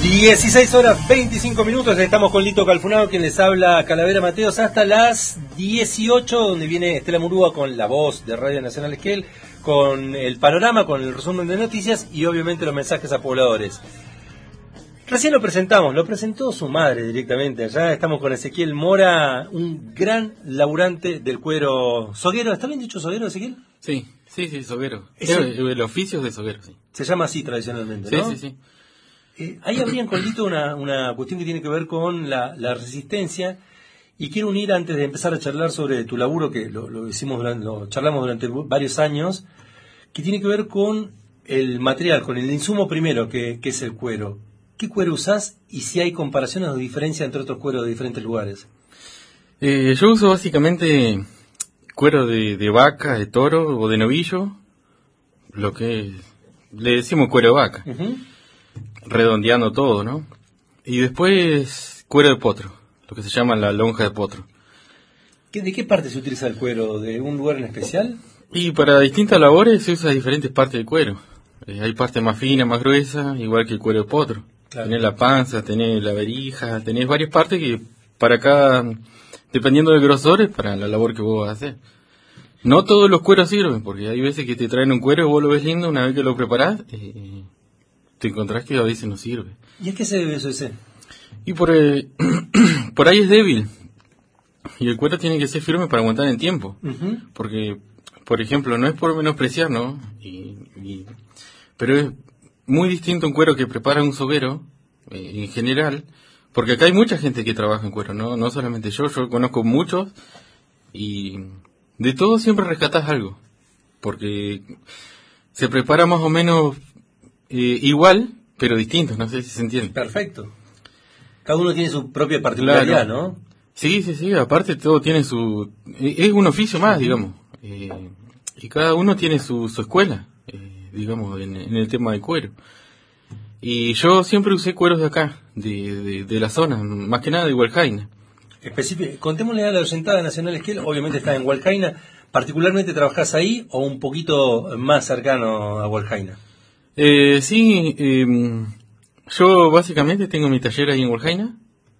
16 horas 25 minutos, estamos con Lito Calfunado, quien les habla, Calavera Mateos, hasta las 18, donde viene Estela Murúa con la voz de Radio Nacional Esquel, con el panorama, con el resumen de noticias y obviamente los mensajes a pobladores. Recién lo presentamos, lo presentó su madre directamente. Allá estamos con Ezequiel Mora, un gran laburante del cuero soguero. ¿Está bien dicho soguero, Ezequiel? Sí, soguero. El oficio es de soguero, sí. Se llama así tradicionalmente, ¿no? Sí. Ahí habrían con Lito una cuestión que tiene que ver con la resistencia, y quiero unir, antes de empezar a charlar sobre tu laburo, que lo charlamos durante varios años, que tiene que ver con el material, con el insumo primero, que es el cuero. ¿Qué cuero usás y si hay comparaciones o diferencias entre otros cueros de diferentes lugares? Yo uso básicamente cuero de vaca, de toro o de novillo, lo que le decimos cuero de vaca. Uh-huh. Redondeando todo, ¿no? Y después cuero de potro, lo que se llama la lonja de potro. ¿De qué parte se utiliza el cuero? ¿De un lugar en especial? Y para distintas labores se usa diferentes partes del cuero. Hay partes más finas, más gruesas, igual que el cuero de potro. Claro. Tenés la panza, tenés la verija, tenés varias partes que para cada, dependiendo del grosor, es para la labor que vos vas a hacer. No todos los cueros sirven, porque hay veces que te traen un cuero y vos lo ves lindo, una vez que lo preparás, te encontrás que a veces no sirve. ¿Y a qué se debe eso ese? Y por ahí es débil. Y el cuero tiene que ser firme para aguantar en el tiempo. Uh-huh. Porque, por ejemplo, no es por menospreciar, ¿no? Pero es muy distinto un cuero que prepara un soguero, en general, porque acá hay mucha gente que trabaja en cuero, no solamente yo conozco muchos, y de todo siempre rescatás algo, porque se prepara más o menos igual, pero distinto, no sé si se entiende. Perfecto. Cada uno tiene su propia particularidad, claro. ¿no? Sí, aparte todo tiene su... es un oficio más, digamos, y cada uno tiene su escuela, digamos, en el tema del cuero. Y yo siempre usé cueros de acá, de la zona, más que nada de Hualcaina. Contémosle a la oyentada Nacional Esquel, obviamente está en Hualcaina, ¿particularmente trabajás ahí o un poquito más cercano a Hualcaina? Yo básicamente tengo mi taller ahí en Hualcaina,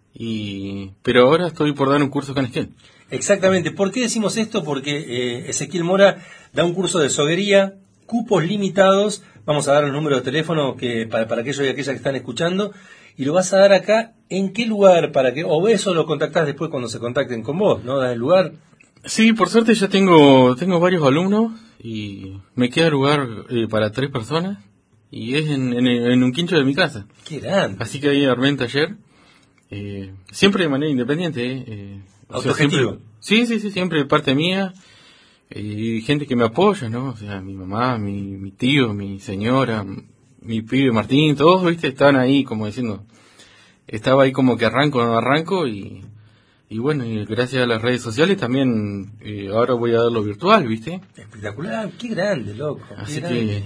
pero ahora estoy por dar un curso acá en Esquel. Exactamente. ¿Por qué decimos esto? Porque Ezequiel Mora da un curso de soguería, cupos limitados. Vamos a dar el número de teléfono que para aquellos y aquellas que están escuchando, y lo vas a dar acá. ¿En qué lugar? O eso lo contactás después cuando se contacten con vos, ¿no? ¿Das el lugar? Sí, por suerte ya tengo varios alumnos y me queda lugar para 3 personas. Y es en un quincho de mi casa. ¡Qué grande! Así que ahí armé un taller. Siempre de manera independiente. ¿Autogestivo? Sí, siempre de parte mía. Y gente que me apoya, ¿no? O sea, mi mamá, mi tío, mi señora, mi pibe Martín, todos, ¿viste? Estaban ahí como diciendo... Estaba ahí como que arranco y bueno, y gracias a las redes sociales también ahora voy a dar lo virtual, ¿viste? Espectacular, qué grande, loco. Así que...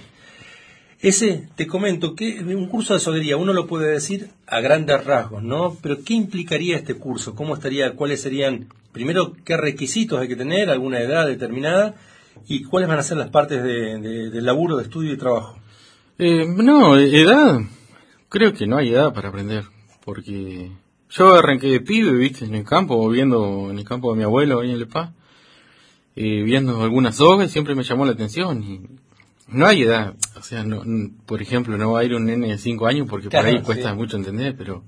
Te comento que un curso de soguería, uno lo puede decir a grandes rasgos, ¿no? Pero ¿qué implicaría este curso? ¿Cómo estaría? ¿Cuáles serían, primero, qué requisitos hay que tener, alguna edad determinada? ¿Y cuáles van a ser las partes del laburo, de estudio y trabajo? Edad, creo que no hay edad para aprender, porque yo arranqué de pibe, ¿viste? En el campo, viendo en el campo de mi abuelo, ahí en Le Paz, viendo algunas sogas, y siempre me llamó la atención, y no hay edad, o sea, no, por ejemplo, no va a ir un nene de 5 años porque claro, por ahí cuesta mucho entender, pero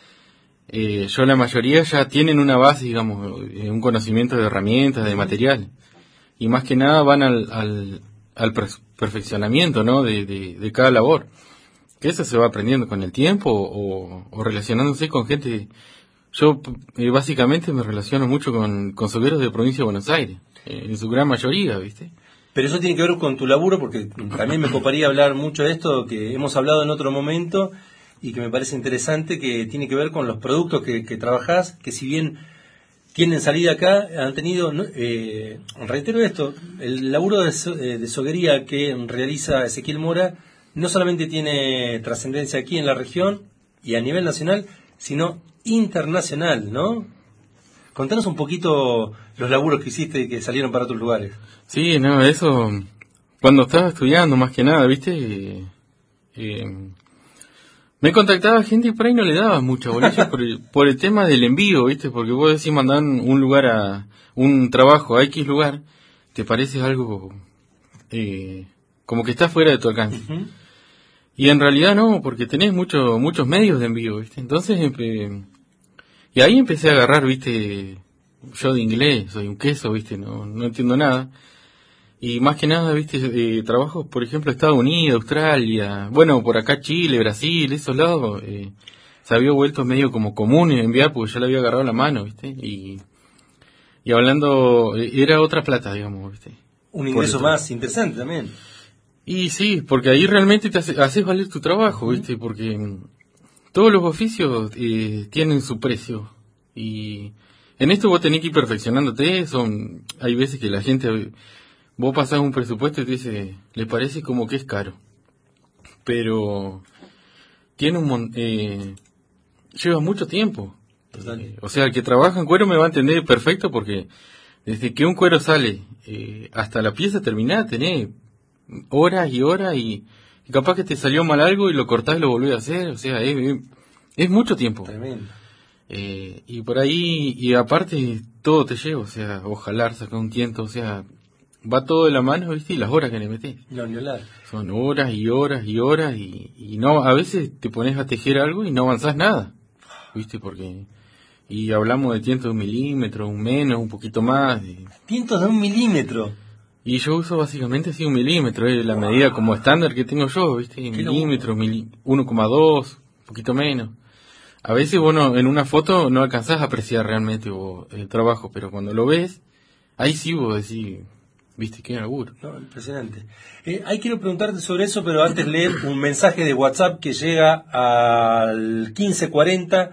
yo la mayoría ya tienen una base, digamos, un conocimiento de herramientas, de material, y más que nada van al perfeccionamiento, ¿no? de cada labor, que eso se va aprendiendo con el tiempo o relacionándose con gente. Yo básicamente me relaciono mucho con sogueros de provincia de Buenos Aires, en su gran mayoría, ¿viste? Pero eso tiene que ver con tu laburo, porque también me coparía hablar mucho de esto, que hemos hablado en otro momento, y que me parece interesante, que tiene que ver con los productos que trabajás, que si bien tienen salida acá, han tenido, reitero esto, el laburo de soguería que realiza Ezequiel Mora, no solamente tiene trascendencia aquí en la región y a nivel nacional, sino internacional, ¿no? Contanos un poquito los laburos que hiciste y que salieron para otros lugares. Sí, eso, cuando estaba estudiando más que nada, ¿viste? Me contactaba gente y por ahí no le daba mucha bolilla por el tema del envío, ¿viste? Porque vos decís mandar un lugar un trabajo a X lugar, te parece algo como que está fuera de tu alcance. Uh-huh. Y en realidad no, porque tenés muchos medios de envío, ¿viste? Entonces, y ahí empecé a agarrar, ¿viste? Yo de inglés, soy un queso, ¿viste? No entiendo nada. Y más que nada, ¿viste? Trabajos, por ejemplo, Estados Unidos, Australia, bueno, por acá Chile, Brasil, esos lados, se había vuelto medio como común enviar porque yo le había agarrado la mano, ¿viste? Y hablando, era otra plata, digamos, ¿viste? Un ingreso más interesante también. Y sí, porque ahí realmente te haces valer tu trabajo, ¿viste? Porque todos los oficios tienen su precio. Y en esto vos tenés que ir perfeccionándote. Hay veces que la gente, vos pasás un presupuesto y te dice, le parece como que es caro. Pero tiene lleva mucho tiempo. O sea, el que trabaja en cuero me va a entender perfecto porque desde que un cuero sale hasta la pieza terminada tenés horas y horas y capaz que te salió mal algo y lo cortás y lo volvés a hacer, o sea, es mucho tiempo. Tremendo. Y por ahí, y aparte todo te lleva, o sea, ojalá sacar un tiento, o sea, va todo de la mano, ¿viste? Y las horas que le metés. No, ni hablar. Son horas y horas y horas y no, a veces te pones a tejer algo y no avanzás nada, ¿viste? Porque, y hablamos de tientos de 1 milímetro, un menos, un poquito más. Tientos de 1 milímetro. Y yo uso básicamente así 1 milímetro, la medida como estándar que tengo yo, ¿viste? Milímetro, 1,2, un poquito menos. A veces, bueno, en una foto no alcanzás a apreciar realmente el trabajo, pero cuando lo ves, ahí sí vos decís, ¿viste? Qué laburo. No, impresionante. Ahí quiero preguntarte sobre eso, pero antes leer un mensaje de WhatsApp que llega al 1540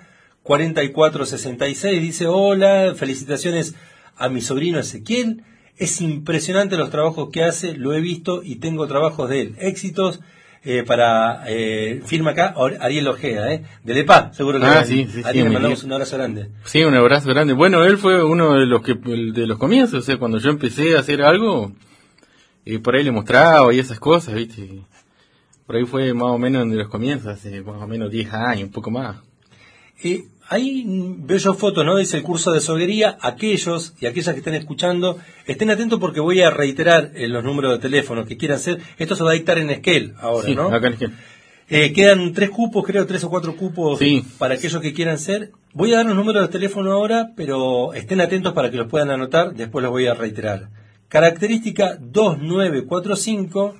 4466. Dice, hola, felicitaciones a mi sobrino Ezequiel. Es impresionante los trabajos que hace, lo he visto y tengo trabajos de él. Éxitos firma acá Ariel Ojeda, de LEPA, seguro que sí, Ariel, le mandamos un abrazo grande. Sí, un abrazo grande. Bueno, él fue uno de los comienzos, o sea, cuando yo empecé a hacer algo, por ahí le mostraba y esas cosas, ¿viste? Por ahí fue más o menos de los comienzos, hace más o menos 10 años, un poco más. Ahí veo yo fotos, ¿no? Dice el curso de soguería. Aquellos y aquellas que estén escuchando, estén atentos porque voy a reiterar los números de teléfono que quieran hacer. Esto se va a dictar en Esquel ahora, sí, ¿no? Acá en Esquel. Quedan 3 cupos, creo, 3 o 4 cupos sí. Para aquellos que quieran ser. Voy a dar los números de teléfono ahora, pero estén atentos para que los puedan anotar. Después los voy a reiterar. Característica 2945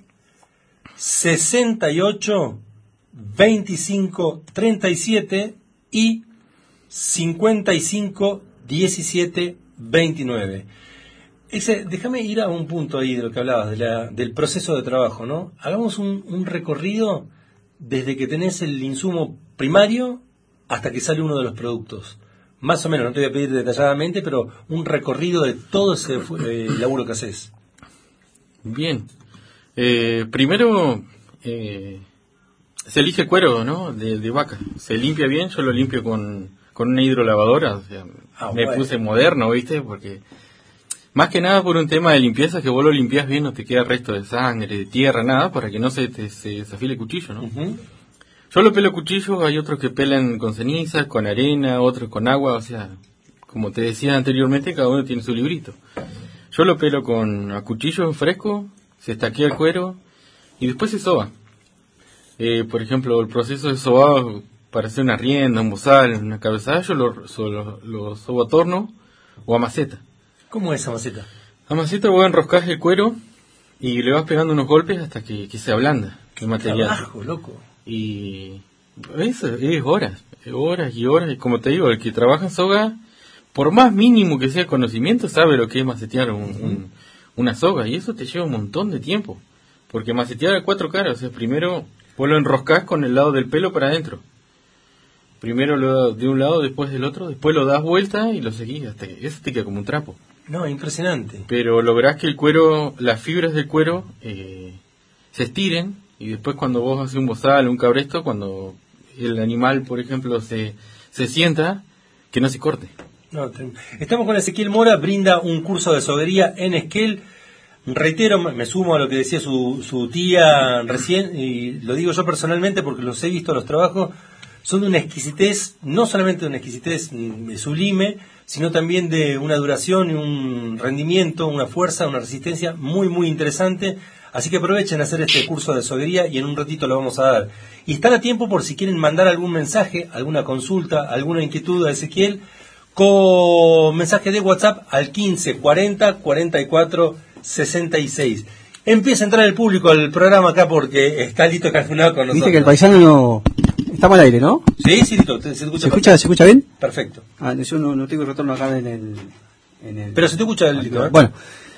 68 25 37 y 55 17 29. Déjame ir a un punto ahí de lo que hablabas, del proceso de trabajo, ¿no? Hagamos un recorrido desde que tenés el insumo primario hasta que sale uno de los productos. Más o menos, no te voy a pedir detalladamente, pero un recorrido de todo ese laburo que haces. Bien. Primero, se elige cuero, ¿no? De vaca. Se limpia bien, yo lo limpio con una hidrolavadora, o sea, me puse moderno, ¿viste? Porque más que nada por un tema de limpieza, que vos lo limpias bien, no te queda resto de sangre, de tierra, nada, para que no se desafile el cuchillo, ¿no? Uh-huh. Yo lo pelo cuchillo, hay otros que pelan con ceniza, con arena, otros con agua, o sea, como te decía anteriormente, cada uno tiene su librito. Yo lo pelo a cuchillo fresco, se estaquea el cuero y después se soba. Por ejemplo, el proceso de sobado para hacer una rienda, un bozal, una cabezada, yo lo sobo a torno o a maceta. ¿Cómo es esa maceta? A maceta vos enroscás el cuero y le vas pegando unos golpes hasta que se ablanda el material. Trabajo, loco. Y eso es horas y horas. Y como te digo, el que trabaja en soga, por más mínimo que sea conocimiento, sabe lo que es macetear una soga. Y eso te lleva un montón de tiempo. Porque macetear a 4 caras, o sea, primero vos lo enroscás con el lado del pelo para adentro. Primero lo de un lado, después del otro, después lo das vuelta y lo seguís hasta que eso te queda como un trapo. No, impresionante. Pero lográs que el cuero, las fibras del cuero se estiren y después cuando vos haces un bozal, un cabresto, cuando el animal, por ejemplo, se sienta, que no se corte. No, estamos con Ezequiel Mora, brinda un curso de soguería en Esquel. Reitero, me sumo a lo que decía su tía recién, y lo digo yo personalmente porque los he visto los trabajos, son de una exquisitez, no solamente de una exquisitez sublime, sino también de una duración y un rendimiento, una fuerza, una resistencia muy, muy interesante. Así que aprovechen a hacer este curso de soguería y en un ratito lo vamos a dar. Y están a tiempo por si quieren mandar algún mensaje, alguna consulta, alguna inquietud a Ezequiel, con mensaje de WhatsApp al 15 40 44 66. Empieza a entrar el público al programa acá porque está Lito Calfunado con nosotros. Viste que el paisano no... Estamos al aire, ¿no? Sí, Lito, ¿se escucha? ¿Se escucha bien? Perfecto. Yo no tengo retorno acá en el... Pero se te escucha, Lito, ¿eh? Bueno,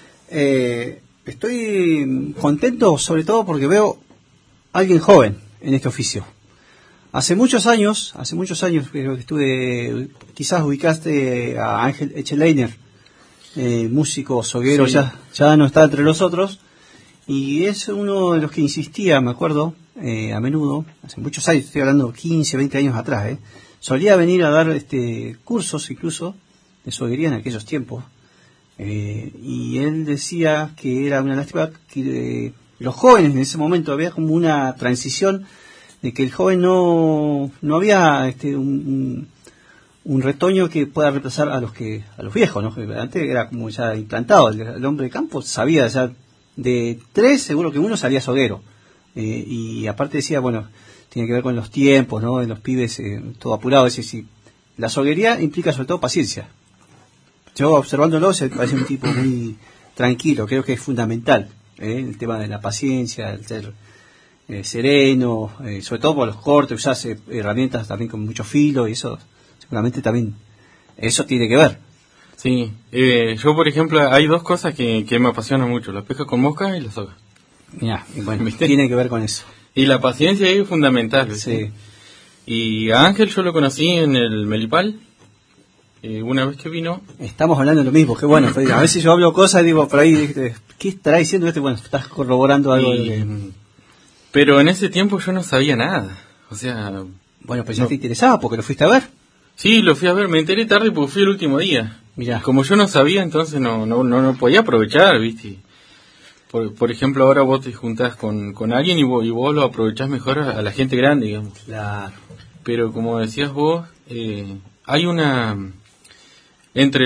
estoy contento sobre todo porque veo a alguien joven en este oficio. Hace muchos años, creo que estuve, quizás ubicaste a Ángel Echeleiner, músico soguero, Sí. ya no está entre nosotros, y es uno de los que insistía, me acuerdo, a menudo, hace muchos años, estoy hablando 15, 20 años atrás, solía venir a dar cursos incluso de soguería en aquellos tiempos, y él decía que era una lástima que los jóvenes en ese momento había como una transición de que el joven no había un retoño que pueda reemplazar a los viejos, ¿no? Antes era como ya implantado, el hombre de campo sabía ya de 3 seguro que uno salía soguero, y aparte decía, bueno, tiene que ver con los tiempos, ¿no? En los pibes todo apurado, es decir, la soguería implica sobre todo paciencia. Yo observándolo se parece un tipo muy tranquilo, creo que es fundamental el tema de la paciencia, el ser sereno, sobre todo por los cortes, usás herramientas también con mucho filo, y eso seguramente también eso tiene que ver. Sí, yo por ejemplo hay dos cosas que me apasionan mucho, la pesca con mosca y la soga. Mirá, y bueno, ¿Viste? tiene que ver con eso. Y la paciencia es fundamental, ¿viste? Sí. Y a Ángel yo lo conocí en el Melipal, una vez que vino. Estamos hablando de lo mismo, que bueno, a veces yo hablo cosas y digo por ahí, ¿qué estará diciendo este? Bueno, estás corroborando algo de lo que... Pero en ese tiempo yo no sabía nada, o sea... Bueno, pues ya te interesaba porque lo fuiste a ver. Sí, lo fui a ver, me enteré tarde porque fui el último día. Mirá. Y como yo no sabía, entonces no podía aprovechar, ¿viste? Por ejemplo, ahora vos te juntás con alguien y vos lo aprovechás mejor a la gente grande, digamos. Claro. Pero como decías vos, hay una... Entre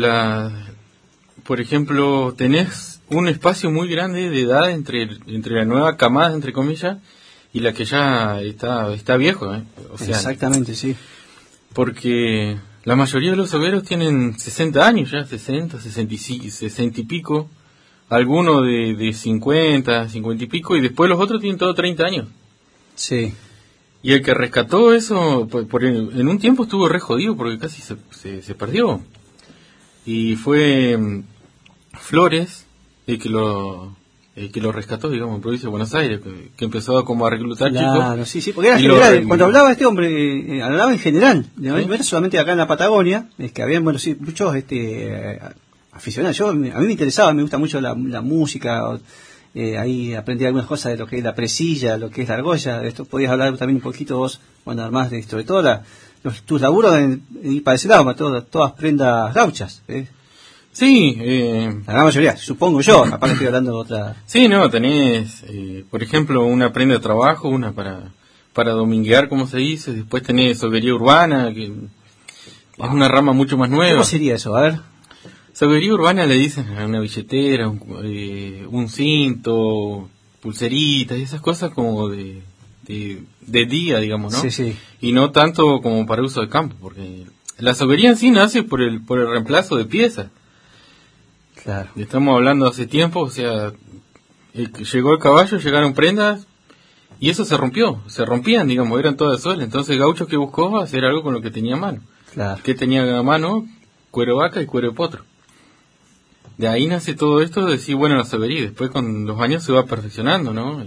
por ejemplo, tenés un espacio muy grande de edad entre la nueva camada, entre comillas, y la que ya está viejo, ¿eh? O sea, exactamente, sí. Porque la mayoría de los sogueros tienen 60 años ya, 60 y pico, algunos de 50 y pico, y después los otros tienen todo 30 años. Sí. Y el que rescató eso, en un tiempo estuvo re jodido porque casi se perdió. Y fue Flores el que lo rescató, digamos, en provincia de Buenos Aires, que empezó como a reclutar chicos. Claro, sí, porque era general. Cuando hablaba este hombre, hablaba en general, ¿Sí? no era solamente acá en la Patagonia, es que había, bueno, sí, muchos aficionados. A mí me interesaba, me gusta mucho la música. Ahí aprendí algunas cosas de lo que es la presilla, lo que es la argolla. De esto podías hablar también un poquito vos, cuando armás de sobre todo tus laburos y para ese lado, todas prendas gauchas. Sí, la gran mayoría, supongo yo, aparte estoy hablando de otra. Sí, no, tenés, por ejemplo, una prenda de trabajo, una para dominguear, como se dice. Después tenés soguería urbana, que es una rama mucho más nueva. ¿Cómo sería eso? A ver. Soguería urbana le dicen a una billetera, un cinto, pulseritas y esas cosas como de día, digamos, ¿no? Sí, sí. Y no tanto como para uso de campo, porque la soguería en sí nace por el reemplazo de piezas. Claro. Estamos hablando hace tiempo, o sea, llegó el caballo, llegaron prendas y eso se rompían, digamos, eran todas de suela. Entonces el gaucho que buscó hacer algo con lo que tenía a mano. Claro. ¿Qué tenía a mano? Cuero de vaca y cuero de potro. De ahí nace todo esto de decir, bueno, la soguería. Después con los años se va perfeccionando, ¿no?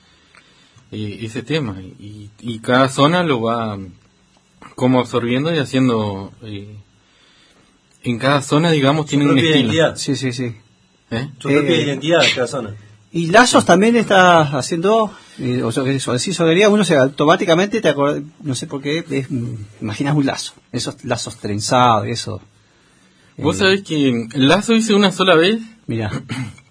Y ese tema. Y cada zona lo va como absorbiendo y haciendo... en cada zona, digamos, tiene un estilo. Identidad. Sí, sí, sí. Su propia identidad de cada zona. Y lazos también estás haciendo, o sea, eso, decís soguería, uno se automáticamente te acuerda, no sé por qué, imaginas un lazo, esos lazos trenzados, eso. Vos sabés que el lazo hice una sola vez, Mirá,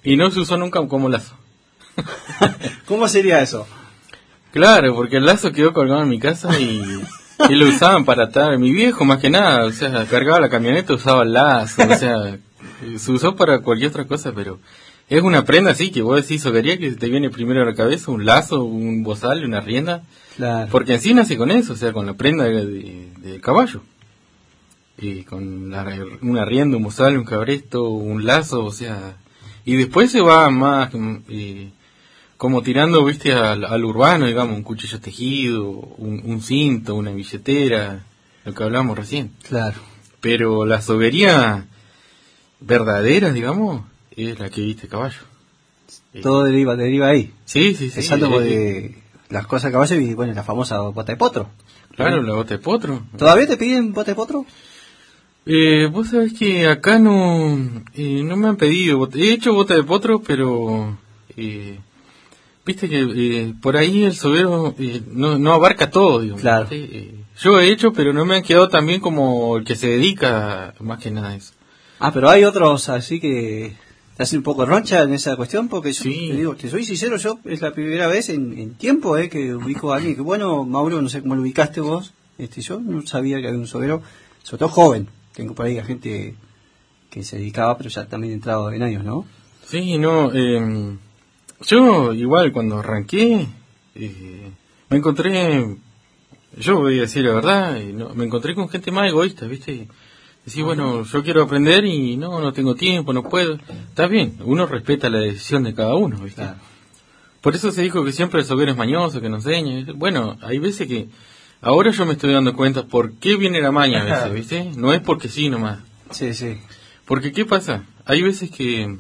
Y no se usó nunca como lazo. ¿Cómo sería eso? Claro, porque el lazo quedó colgado en mi casa y lo usaban para atar. Mi viejo, más que nada, o sea, cargaba la camioneta, usaba el lazo, o sea, se usó para cualquier otra cosa, pero es una prenda así que vos decís soguería que te viene primero a la cabeza, un lazo, un bozal, una rienda. Claro. Porque en sí nace con eso, o sea, con la prenda de caballo. Y con una rienda, un bozal, un cabresto, un lazo, o sea... Y después se va más... como tirando, viste, al urbano, digamos, un cuchillo tejido, un cinto, una billetera, lo que hablamos recién. Claro. Pero la soguería verdadera, digamos, es la que viste caballo. Todo deriva ahí. Sí. Empezando por las cosas de caballo y, bueno, la famosa bota de potro. Claro, la bota de potro. ¿Todavía te piden bota de potro? Vos sabés que acá no me han pedido. He hecho bota de potro, pero... viste que por ahí el soguero no abarca todo, digamos. Claro. Yo he hecho, pero no me han quedado tan bien como el que se dedica más que nada a eso. Ah, pero hay otros así que te hacen un poco roncha en esa cuestión, porque yo Sí. te digo, te soy sincero, yo es la primera vez en tiempo que ubico a alguien que, bueno, Mauro, no sé cómo lo ubicaste vos, yo no sabía que había un soguero, sobre todo joven. Tengo por ahí a gente que se dedicaba, pero ya también entrado en años, ¿no? Sí, no, yo igual cuando arranqué, me encontré, yo voy a decir la verdad, me encontré con gente más egoísta, ¿viste? Decir, bueno, yo quiero aprender y no tengo tiempo, no puedo. Está bien, uno respeta la decisión de cada uno, ¿viste? Claro. Por eso se dijo que siempre el soguero es mañoso, que no enseña. Bueno, hay veces que, ahora yo me estoy dando cuenta por qué viene la maña a veces, ¿viste? No es porque sí nomás. Sí. Porque, ¿qué pasa? Hay veces que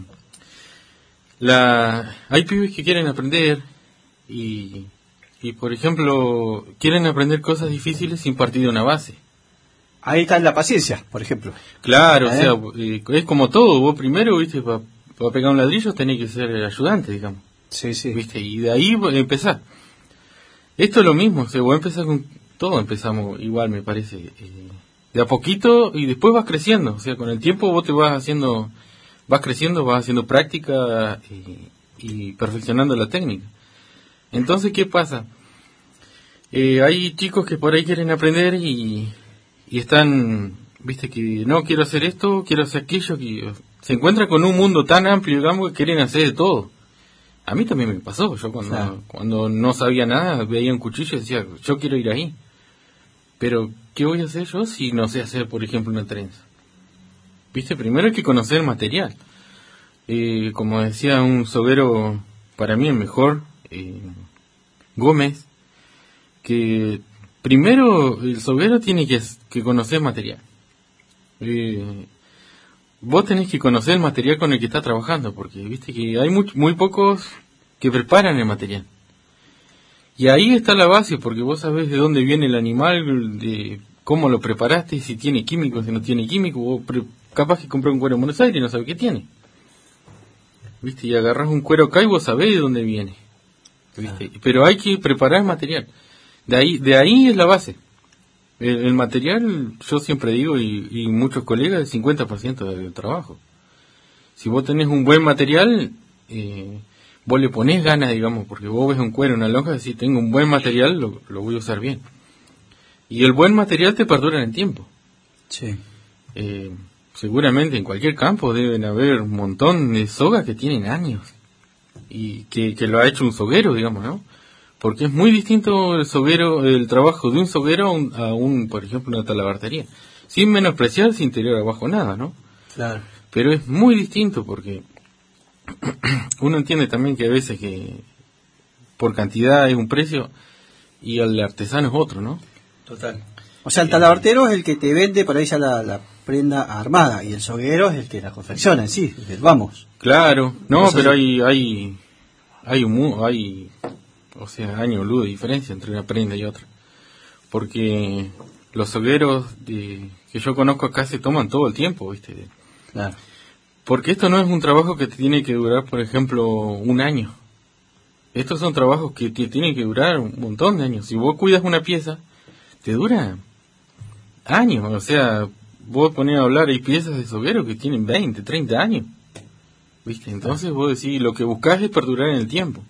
hay pibes que quieren aprender y, por ejemplo, quieren aprender cosas difíciles sin partir de una base. Ahí está la paciencia, por ejemplo. Claro, o sea, es como todo. Vos primero, ¿viste? Para pegar un ladrillo tenés que ser el ayudante, digamos. Sí. ¿Viste? Y de ahí empezar. Esto es lo mismo, o sea, vos empezás con todo, empezamos igual, me parece. De a poquito y después vas creciendo. O sea, con el tiempo vos te vas creciendo, vas haciendo práctica y perfeccionando la técnica. Entonces, ¿qué pasa? Hay chicos que por ahí quieren aprender y están, viste, que no quiero hacer esto, quiero hacer aquello, que se encuentran con un mundo tan amplio, digamos, que quieren hacer de todo. A mí también me pasó, yo cuando no sabía nada, veía un cuchillo y decía, yo quiero ir ahí. Pero, ¿qué voy a hacer yo si no sé hacer, por ejemplo, una trenza? Viste, primero hay que conocer el material. Como decía un soguero, para mí el mejor, Gómez, que primero el soguero tiene que conocer el material. Vos tenés que conocer el material con el que está trabajando, porque viste que hay muy pocos que preparan el material. Y ahí está la base, porque vos sabés de dónde viene el animal, de cómo lo preparaste, si tiene químico, si no tiene químico. Vos capaz que compré un cuero en Buenos Aires y no sabés qué tiene. ¿Viste? Y agarrás un cuero acá y vos sabés de dónde viene. ¿Viste? Pero hay que preparar el material. De ahí es la base. El material, yo siempre digo, y muchos colegas, el 50% del trabajo. Si vos tenés un buen material, vos le ponés ganas, digamos, porque vos ves un cuero, una lonja, y decís, tengo un buen material, lo voy a usar bien. Y el buen material te perdura en el tiempo. Sí. Seguramente en cualquier campo deben haber un montón de sogas que tienen años. Y que lo ha hecho un soguero, digamos, ¿no? Porque es muy distinto el trabajo de un soguero a un, por ejemplo, una talabartería. Sin menospreciar, sin interior abajo nada, ¿no? Claro. Pero es muy distinto porque uno entiende también que a veces que por cantidad es un precio y el artesano es otro, ¿no? Total. O sea, el talabartero es el que te vende por ahí ya la prenda armada y el soguero es el que la confecciona en sí, vamos. Claro, no, Eso pero sí. hay o sea, años luz de diferencia entre una prenda y otra. Porque los sogueros que yo conozco acá se toman todo el tiempo, ¿viste? Claro. Porque esto no es un trabajo que te tiene que durar, por ejemplo, un año. Estos son trabajos que te tienen que durar un montón de años. Si vos cuidas una pieza, te dura años. O sea, vos ponés a hablar, hay piezas de soguero que tienen 20, 30 años. ¿viste? Entonces vos decís, lo que buscás es perdurar en el tiempo.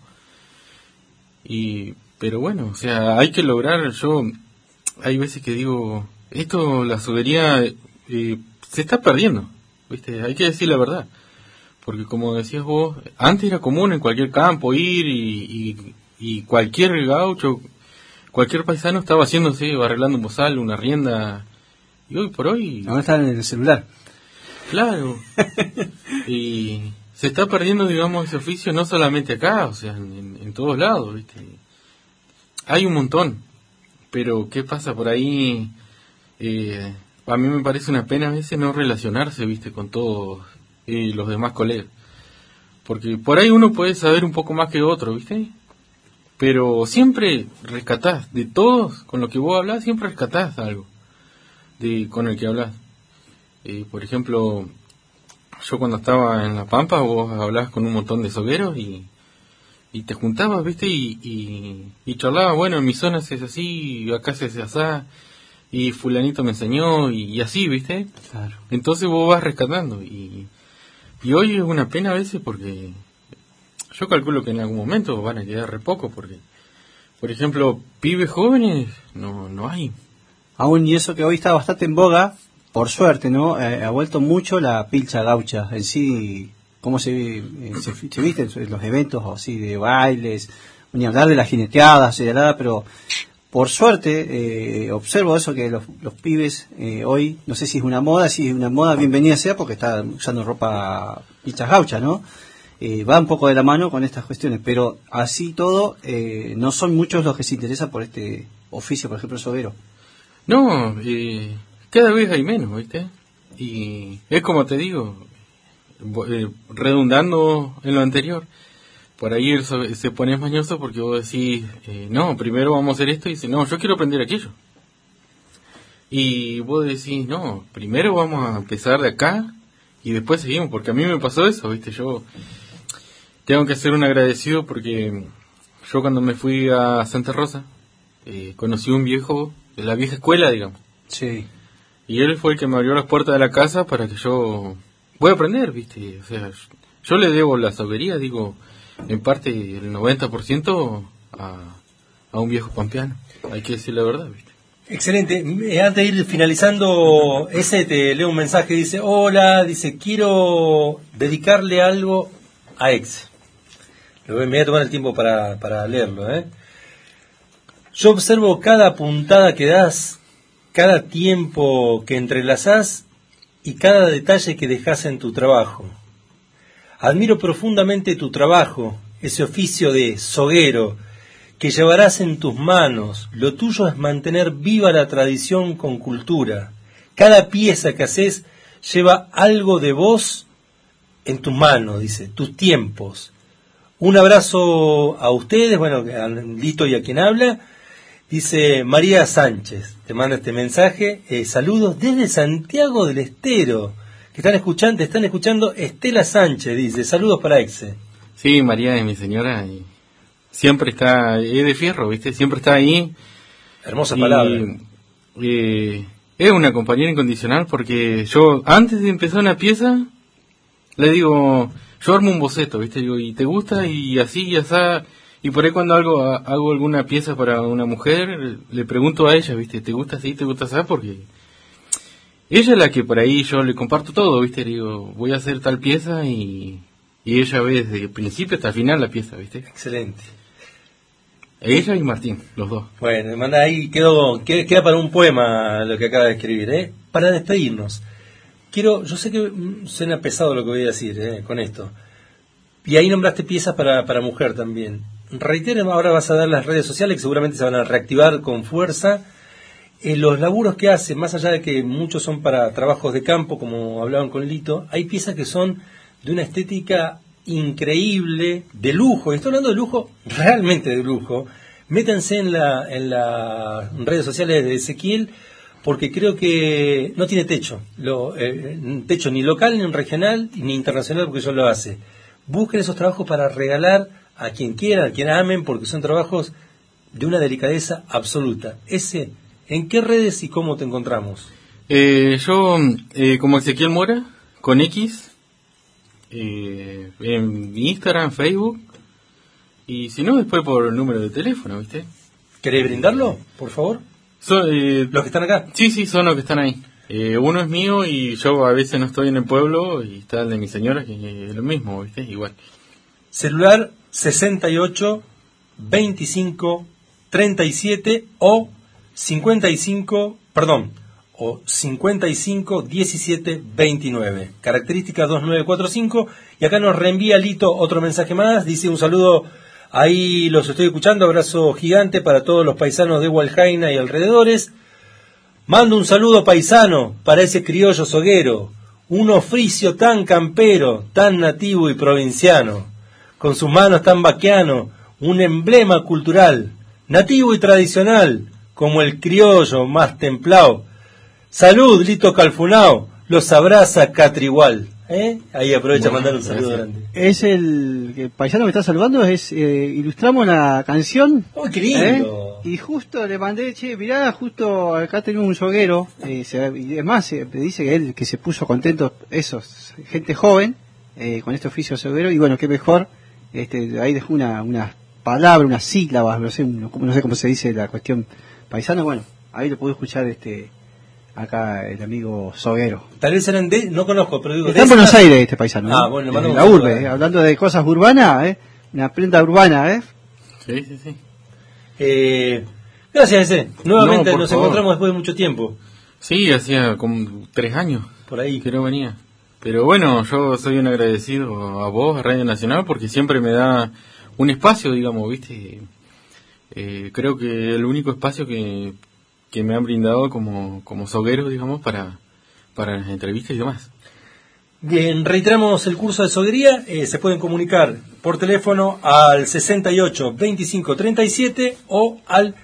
Pero bueno, o sea, hay que lograr, hay veces que digo, la sobería se está perdiendo, ¿viste? Hay que decir la verdad. Porque como decías vos, antes era común en cualquier campo ir y cualquier gaucho, cualquier paisano estaba haciéndose, arreglando un bozal, una rienda, y hoy por hoy... Ahora están en el celular. Claro. Y se está perdiendo, digamos, ese oficio no solamente acá, o sea, en todos lados, ¿viste? Hay un montón, pero ¿qué pasa por ahí? A mí me parece una pena a veces no relacionarse, ¿viste? Con todos los demás colegas. Porque por ahí uno puede saber un poco más que otro, ¿viste? Pero siempre rescatás, de todos, con lo que vos hablás, siempre rescatás algo con el que hablás. Por ejemplo, yo cuando estaba en La Pampa, vos hablabas con un montón de sogueros y te juntabas, ¿viste? Y charlabas, bueno, en mi zona se hace así, acá se hace así, y fulanito me enseñó, y así, ¿viste? Claro. Entonces vos vas rescatando, y hoy es una pena a veces porque yo calculo que en algún momento van a quedar re poco, porque, por ejemplo, pibes jóvenes, no hay. Aún y eso que hoy está bastante en boga, por suerte, ¿no? Ha vuelto mucho la pilcha gaucha en sí, cómo se viste en los eventos así de bailes, ni hablar de las jineteadas y de nada, pero por suerte observo eso que los pibes hoy, no sé si es una moda bienvenida sea porque están usando ropa pilchas gauchas, ¿no? Va un poco de la mano con estas cuestiones, pero así todo, no son muchos los que se interesan por este oficio, por ejemplo, el soguero. No, cada vez hay menos, ¿viste? Y es como te digo, redundando en lo anterior, por ahí se pone mañoso porque vos decís, no, primero vamos a hacer esto, y dice, no, yo quiero aprender aquello. Y vos decís, no, primero vamos a empezar de acá y después seguimos, porque a mí me pasó eso, ¿viste? Yo tengo que ser un agradecido porque yo cuando me fui a Santa Rosa, conocí un viejo de la vieja escuela, digamos. Sí. Y él fue el que me abrió las puertas de la casa para que yo pueda aprender, ¿viste? O sea, yo le debo la sobería, digo, en parte el 90% a un viejo pampeano. Hay que decir la verdad, ¿viste? Excelente. Antes de ir finalizando, te leo un mensaje, dice, hola, dice, quiero dedicarle algo a Exe. Me voy a tomar el tiempo para leerlo, Yo observo cada puntada que das, cada tiempo que entrelazás y cada detalle que dejás en tu trabajo. Admiro profundamente tu trabajo, ese oficio de soguero que llevarás en tus manos. Lo tuyo es mantener viva la tradición con cultura. Cada pieza que haces lleva algo de vos en tus manos, dice, tus tiempos. Un abrazo a ustedes, bueno, a Lito y a quien habla. Dice María Sánchez, te manda este mensaje, saludos desde Santiago del Estero, que están escuchando Estela Sánchez, dice, saludos para Exe. Sí, María es mi señora y siempre está, es de fierro, ¿viste? Siempre está ahí. Hermosa palabra. Es una compañera incondicional porque yo, antes de empezar una pieza, le digo, yo armo un boceto, ¿viste? Digo, ¿y te gusta? Y así, y así. Y por ahí cuando hago alguna pieza para una mujer, le pregunto a ella, ¿viste? ¿Te gusta así? ¿Te gusta así? Porque ella es la que por ahí yo le comparto todo, ¿viste? Le digo, voy a hacer tal pieza y ella ve desde el principio hasta el final la pieza, ¿viste? Excelente. Ella y Martín, los dos. Bueno, manda ahí, queda para un poema lo que acaba de escribir, Para despedirnos. Yo sé que suena pesado lo que voy a decir, con esto. Y ahí nombraste piezas para mujer también. Reiteren, ahora vas a dar las redes sociales que seguramente se van a reactivar con fuerza. Los laburos que hacen, más allá de que muchos son para trabajos de campo, como hablaban con Lito, hay piezas que son de una estética increíble, de lujo. Y estoy hablando de lujo, realmente de lujo. Métanse en las redes sociales de Ezequiel, porque creo que no tiene techo. Techo ni local, ni regional, ni internacional, porque eso lo hace. Busquen esos trabajos para regalar a quien quieran, a quien amen, porque son trabajos de una delicadeza absoluta. ¿En qué redes y cómo te encontramos? Yo, como Ezequiel Mora, con X, En Instagram, Facebook, y si no, después por el número de teléfono, ¿viste? ¿Querés brindarlo, por favor? ¿Los que están acá? Sí, son los que están ahí. Uno es mío y yo a veces no estoy en el pueblo, y está el de mi señora, que es lo mismo, ¿viste? Igual. Celular 68 25 37 o 55 17 29. Característica 2945. Y acá nos reenvía Lito otro mensaje más. Dice: un saludo, ahí los estoy escuchando, abrazo gigante para todos los paisanos de Hualjaina y alrededores. Mando un saludo paisano para ese criollo soguero, un oficio tan campero, tan nativo y provinciano, con sus manos tan vaquiano, un emblema cultural, nativo y tradicional, como el criollo más templao. Salud, Lito Calfunao, los abraza Catrigual. Ahí aprovecha a mandar un saludo grande. Es el paisano que está saludando, ilustramos la canción. ¡Oh, qué lindo! Y justo le mandé, mirá, justo acá tenemos un soguero, y es más, me dice que él que se puso contento, gente joven, con este oficio soguero, y bueno, qué mejor, ahí dejó unas palabras, unas sílabas, no sé cómo se dice la cuestión paisana, bueno, ahí lo puedo escuchar acá el amigo soguero. Tal vez eran no conozco, pero digo... Está en Buenos Aires este paisano. Bueno, en la urbe, hablando de cosas urbanas, una prenda urbana, Sí. Gracias, ese. Nuevamente nos favor. encontramos después de mucho tiempo. Sí, hacía como 3 años. Por ahí. Que no venía. Pero bueno, yo soy un agradecido a vos, a Radio Nacional, porque siempre me da un espacio, digamos, ¿viste? Creo que el único espacio que me han brindado como soguero, digamos, para las entrevistas y demás. Bien, reiteramos el curso de soguería. Se pueden comunicar por teléfono al 68 25 37 o al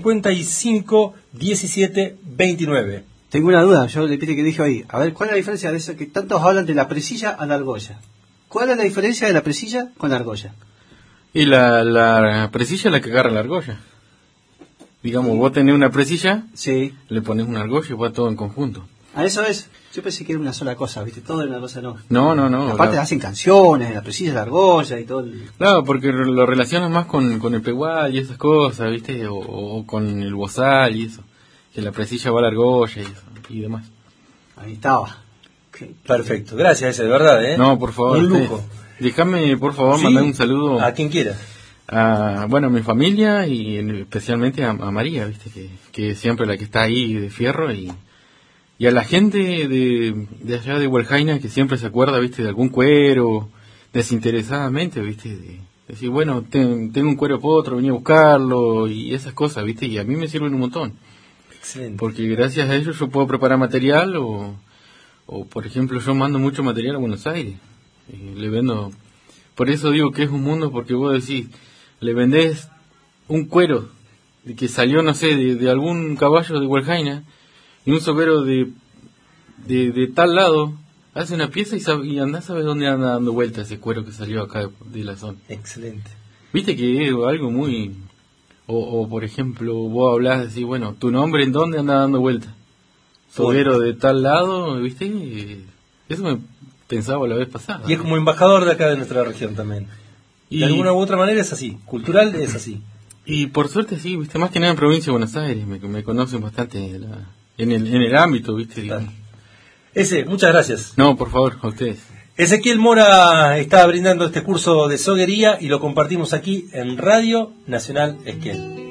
55 17 29. Tengo una duda, yo le pide que dijo ahí. A ver, ¿cuál es la diferencia de eso que tantos hablan de la presilla a la argolla? ¿Cuál es la diferencia de la presilla con la argolla? Y la presilla es la que agarra la argolla. Digamos, vos tenés una presilla, sí, le pones una argolla y va todo en conjunto. A eso es. Yo pensé que era una sola cosa, ¿viste? Todo era una cosa, no. No. Aparte hacen canciones, la presilla, la argolla y todo. Claro, porque lo relacionas más con el pegual y esas cosas, ¿viste? O con el bozal y eso. Que la presilla va a la argolla y eso, y demás. Ahí estaba. Perfecto, gracias, de verdad, No, por favor. Un lujo. Déjame, por favor, mandar un saludo. A quien quiera. A mi familia y especialmente a María, ¿viste? Que siempre la que está ahí de fierro y a la gente de allá de Hualjaina que siempre se acuerda, ¿viste? De algún cuero, desinteresadamente, ¿viste? De decir, bueno, tengo un cuero potro, venía a buscarlo y esas cosas, ¿viste? Y a mí me sirven un montón. Excelente. Porque gracias a ellos yo puedo preparar material o por ejemplo, yo mando mucho material a Buenos Aires. Le vendo. Por eso digo que es un mundo, porque vos decís, le vendés un cuero que salió, no sé, de algún caballo de Hualjaina, y un soguero de tal lado hace una pieza y andás a ver dónde anda dando vuelta ese cuero que salió acá de la zona. Excelente. Viste que es algo muy... O por ejemplo, vos hablás, decís, bueno, tu nombre en dónde anda dando vuelta. Soguero de tal lado, viste, eso me pensaba la vez pasada. Y es como embajador de acá de nuestra región también. De alguna u otra manera es así, cultural es así. Y por suerte sí, viste, más que nada en provincia de Buenos Aires, me conocen bastante en el ámbito, viste. Muchas gracias. No, por favor, a ustedes. Ezequiel Mora está brindando este curso de soguería y lo compartimos aquí en Radio Nacional Esquel.